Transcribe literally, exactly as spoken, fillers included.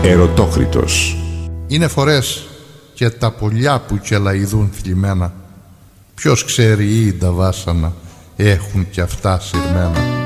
Ερωτόκριτος. Είναι φορές και τα πολιά που κελαηδούν θλιμμένα, ποιος ξέρει ή τα βάσανα έχουν κι αυτά συρμένα.